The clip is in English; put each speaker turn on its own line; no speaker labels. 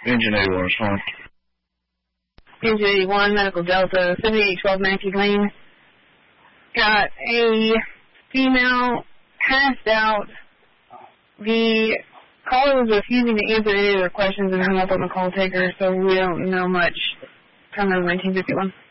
Engine 81 respond.
Engine 81, Medical Delta, 7812 Matthew Lane. Got a female passed out. The caller was refusing to answer any of their questions and hung up on the call taker, so we don't know much. Turn over 1951.